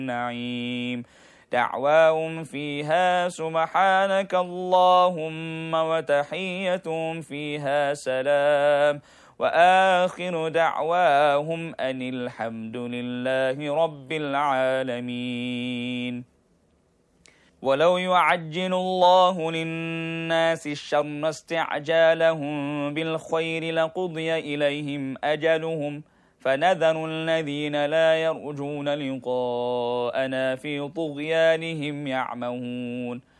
النعيم دعواهم فيها سبحانك اللهم وتحيتهم فيها سلام وآخر دعواهم أن الحمد لله رب العالمين. ولو يعجل الله للناس الشر استعجالهم بالخير لقضي إليهم أجلهم فنذر الذين لا يرجون لقاءنا في طغيانهم يعمهون